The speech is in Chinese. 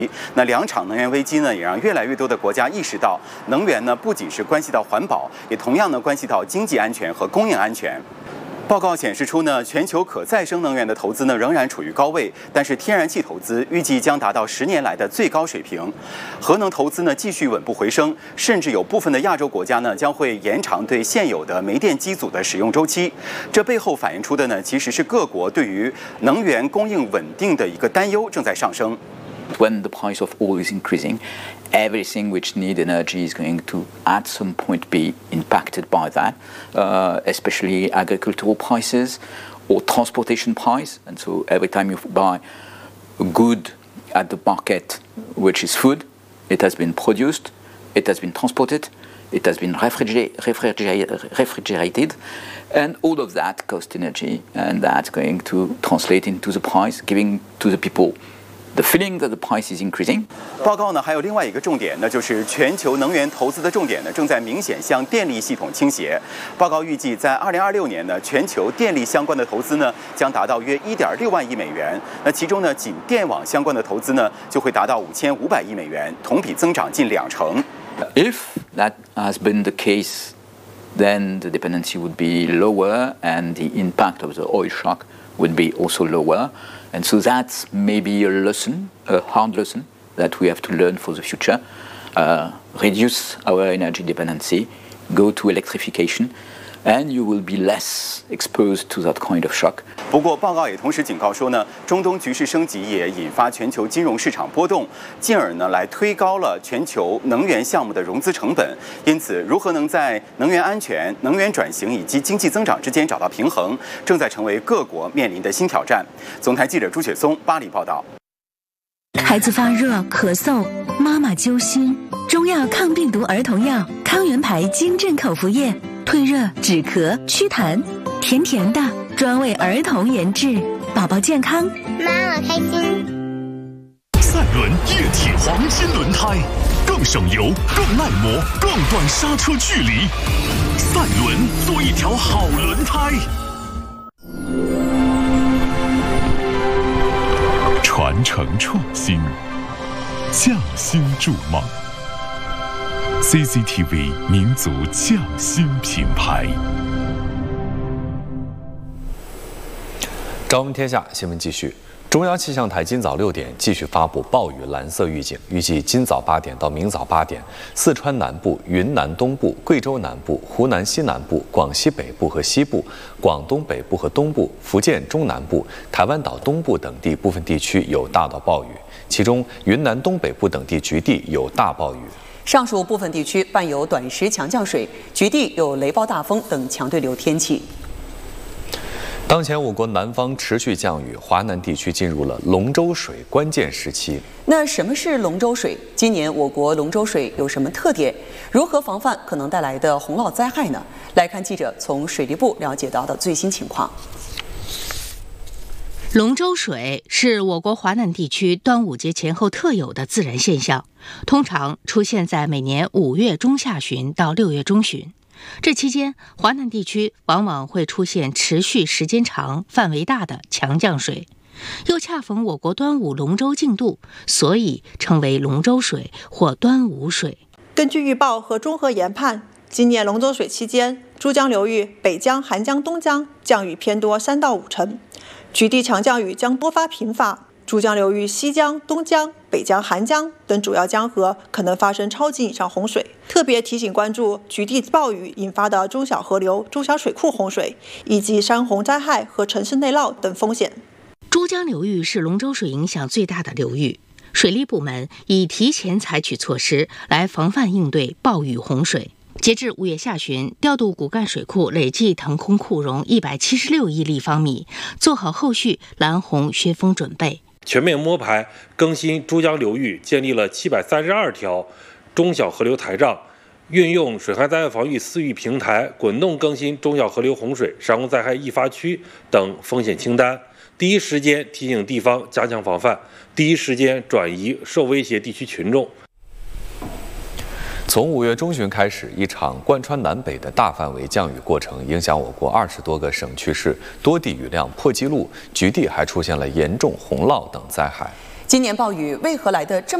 那两场能源危机呢，也让越来越多的国家意识到，能源呢不仅是关系到环保，也同样呢关系到经济安全和供应安全。报告显示出呢，全球可再生能源的投资呢仍然处于高位，但是天然气投资预计将达到10年来的最高水平，核能投资呢继续稳步回升，甚至有部分的亚洲国家呢将会延长对现有的煤电机组的使用周期。这背后反映出的呢，其实是各国对于能源供应稳定的一个担忧正在上升。 When the price of oil is increasing, everything which need energy is going to at some point be impacted by that, especially agricultural prices or transportation price. And so every time you buy a good at the market, which is food, it has been produced, it has been transported, it has been refrigerated, and all of that costs energy, and that's going to translate into the price, giving to the people.The feeling that the price is increasing. 报告呢还有另外一个重点，那就是全球能源投资的重点呢正在明显向电力系统倾斜。报告预计在2026年呢，全球电力相关的投资呢将达到约1.6万亿美元。那其中呢，仅电网相关的投资呢就会达到5500亿美元，同比增长近20%。 If that has been the case, then the dependency would be lower, and the impact of the oil shock would be also lower.And so that's maybe a lesson, a hard lesson that we have to learn for the future. Reduce our energy dependency, go to electrification, and you will be less exposed to that kind of shock. 不过，报告也同时警告说呢，中东局势升级也引发全球金融市场波动，进而呢来推高了全球能源项目的融资成本。因此，如何能在能源安全、能源转型以及经济增长之间找到平衡，正在成为各国面临的新挑战。总台记者朱雪松巴黎报道。 孩子发热、咳嗽，妈妈揪心，中药抗病毒儿童药康源牌金镇口服液，退热、止咳、祛痰，甜甜的，专为儿童研制，宝宝健康， 妈妈开心。 赛伦液体黄金轮胎，更省油、更耐磨、更短刹车距离。赛伦做一条好轮胎。传承创新，匠心筑梦。CCTV 民族匠心品牌。 朝闻天下新闻继续。中央气象台今早6点继续发布暴雨蓝色预警，预计今早8点到明早8点，四川南部、云南东部、贵州南部、湖南西南部、广西北部和西部、广东北部和东部、福建中南部、台湾岛东部等地部分地区有大到暴雨，其中云南东北部等地局地有大暴雨。 上述部分地区伴有短时强降水，局地有雷暴大风等强对流天气。 当前我国南方持续降雨，华南地区进入了龙舟水关键时期。 那什么是龙舟水？今年我国龙舟水有什么特点？如何防范可能带来的洪涝灾害呢？来看记者从水利部了解到的最新情况。 龙舟水是我国华南地区端午节前后特有的自然现象，通常出现在每年5月中下旬到6月中旬。这期间，华南地区往往会出现持续时间长、范围大的强降水，又恰逢我国端午龙舟竞渡，所以称为龙舟水或端午水。 根据预报和综合研判，今年龙舟水期间，珠江流域、北江、韩江、东江降雨偏多3到5成，局地强降雨将多发频发。珠江流域西江、东江、北江、韩江等主要江河可能发生超级以上洪水，特别提醒关注局地暴雨引发的中小河流、中小水库洪水，以及山洪灾害和城市内涝等风险。 珠江流域是龙舟水影响最大的流域，水利部门已提前采取措施来防范应对暴雨洪水。截至5月下旬，调度骨干水库累计腾空库容176亿立方米，做好后续拦洪削峰准备。 全面摸排更新珠江流域建立了732条中小河流台账，运用水害灾害防御4域平台滚动更新中小河流洪水、山洪灾害易发区等风险清单，第一时间提醒地方加强防范，第一时间转移受威胁地区群众。 从5月中旬开始，一场贯穿南北的大范围降雨过程影响我国20多个省区市，多地雨量破纪录，局地还出现了严重洪涝等灾害。 今年暴雨为何来得这么